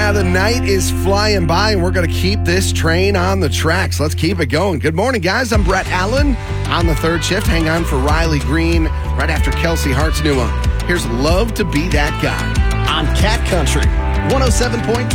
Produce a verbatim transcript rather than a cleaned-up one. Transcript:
Yeah, the night is flying by, and we're going to keep this train on the tracks. Let's keep it going. Good morning, guys. I'm Brett Allen on the third shift. Hang on for Riley Green right after Kelsey Hart's new one. Here's Love to Be That Guy on Cat Country one oh seven point three.